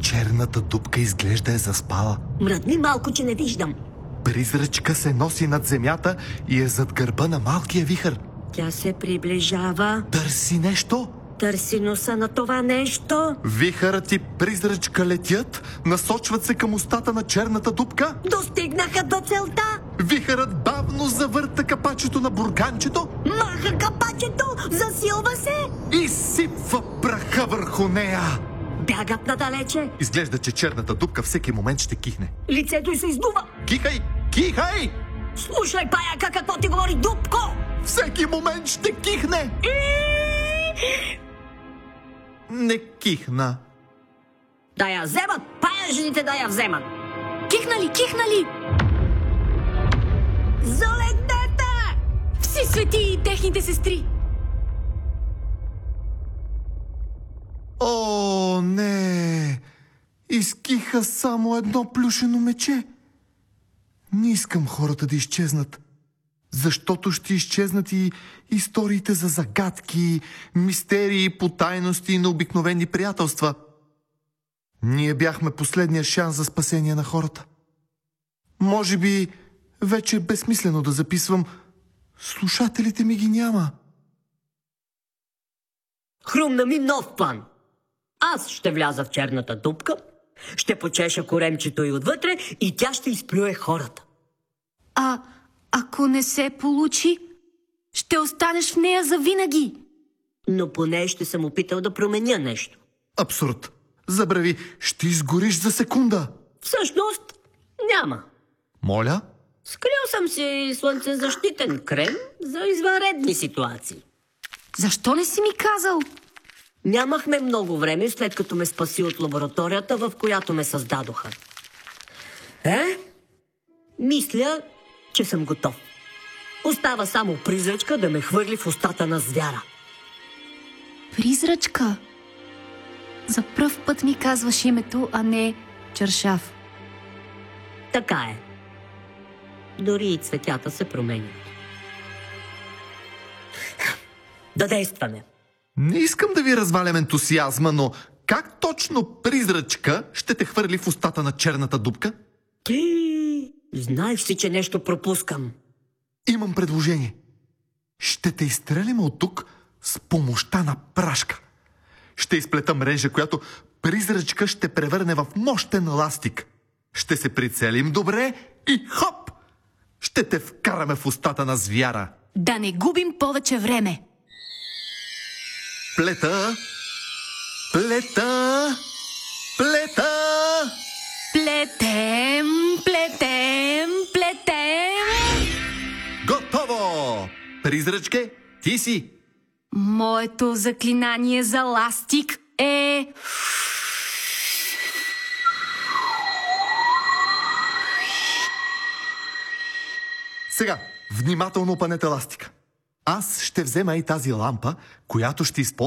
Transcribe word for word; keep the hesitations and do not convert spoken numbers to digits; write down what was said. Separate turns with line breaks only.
Черната дупка изглежда е заспала.
Мръдни малко, че не виждам.
Призрачка се носи над земята и е зад гърба на малкия вихър.
Тя се приближава.
Търси нещо.
Търси носа на това нещо.
Вихърът и призрачка летят, насочват се към устата на черната дупка.
Достигнаха до целта.
Вихърът бавно завърта капачето на бурканчето.
Маха капачето, засилва се.
И сипва праха върху нея.
Бягат надалече.
Изглежда, че черната дупка всеки момент ще кихне.
Лицето й се издува.
Кихай! Кихай!
Слушай, паяка, какво ти говори дупко?
Всеки момент ще кихне! Не кихна.
Да я вземат, паяжените да я вземат.
Кихнали, кихнали!
Залегнете!
Все свети и техните сестри!
О, не! Изкиха само едно плюшено мече. Не искам хората да изчезнат, защото ще изчезнат и историите за загадки, мистерии, потайности и необикновени приятелства. Ние бяхме последния шанс за спасение на хората. Може би вече е безсмислено да записвам. Слушателите ми ги няма.
Хрумна ми нов план. Аз ще вляза в черната дупка, ще почеша коремчето й отвътре и тя ще изплюе хората.
А ако не се получи, ще останеш в нея завинаги.
Но поне ще съм опитал да променя нещо.
Абсурд. Забрави, ще изгориш за секунда.
Всъщност, няма.
Моля?
Скрил съм си слънцезащитен крем за извънредни ситуации.
Защо не си ми казал?
Нямахме много време, след като ме спаси от лабораторията, в която ме създадоха. Е? Мисля, че съм готов. Остава само призрачка да ме хвърли в устата на звяра.
Призрачка? За пръв път ми казваш името, а не чаршаф.
Така е. Дори и цветята се променят. Да действаме.
Не искам да ви развалям ентусиазма, но как точно призрачка ще те хвърли в устата на черната дупка?
Ти знаеш си, че нещо пропускам.
Имам предложение. Ще те изстрелим от тук с помощта на прашка. Ще изплета мрежа, която призрачка ще превърне в мощен ластик. Ще се прицелим добре и хоп! Ще те вкараме в устата на звяра.
Да не губим повече време.
Плета! Плета! Плета!
Плетем, плетем, плетем.
Готово! Призрачке, ти си!
Моето заклинание за ластик е...
Сега, внимателно опънете ластика. Аз ще взема и тази лампа, която ще използвам